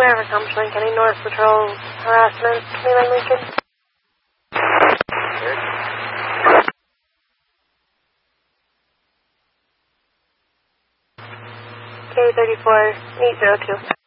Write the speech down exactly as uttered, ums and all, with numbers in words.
Wherever comes Lincoln, any North Patrol harassment, Leland Lincoln. K thirty-four eight zero two.